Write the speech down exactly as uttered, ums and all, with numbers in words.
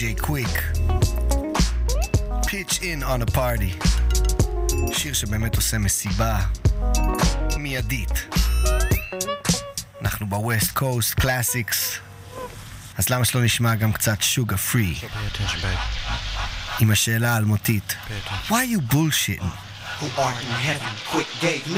די-ג'יי קוויק. Pitch in on a party. שיר שבאמת עושה מסיבה מיידית. אנחנו בווסט קוסט קלאסיקס, אז למה שלא נשמע גם קצת שוגר פרי עם השאלה האלמותית, Why you bullshitting? Who art in heaven, quick gave me